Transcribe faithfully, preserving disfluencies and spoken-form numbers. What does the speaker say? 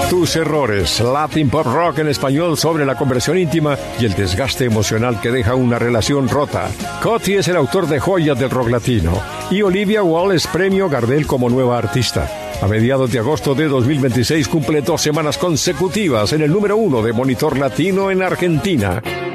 Tus errores, Latin Pop Rock en español sobre la conversión íntima y el desgaste emocional que deja una relación rota. Coti es el autor de joyas del rock latino y Olivia Wilde premio Gardel como nueva artista. A mediados de agosto de dos mil veintiséis cumple dos semanas consecutivas en el número uno de Monitor Latino en Argentina.